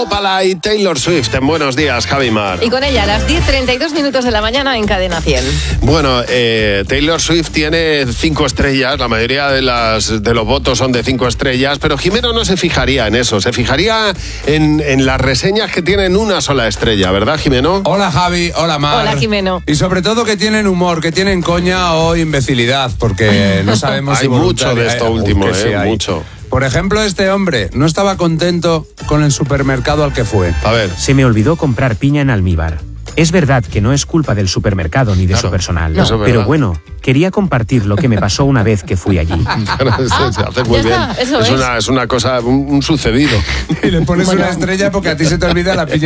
Opala y Taylor Swift en Buenos Días, Javi Mar. Y con ella a las 10:32 minutos de la mañana en Cadena 100. Bueno, Taylor Swift tiene 5 estrellas, la mayoría de los votos son de 5 estrellas, pero Jimeno no se fijaría en eso, se fijaría en las reseñas que tienen una sola estrella, ¿verdad, Jimeno? Hola, Javi, hola, Mar. Hola, Jimeno. Y sobre todo que tienen humor, que tienen coña o imbecilidad, porque no sabemos Hay mucho de esto último, sí, mucho. Por ejemplo, este hombre no estaba contento con el supermercado al que fue. A ver. Se me olvidó comprar piña en almíbar. Es verdad que no es culpa del supermercado ni de su personal, no, eso es pero verdad. bueno, quería compartir lo que me pasó una vez que fui allí. Se hace muy ya bien. está, eso Es una cosa, un sucedido. Y le pones una estrella porque a ti se te olvida la piña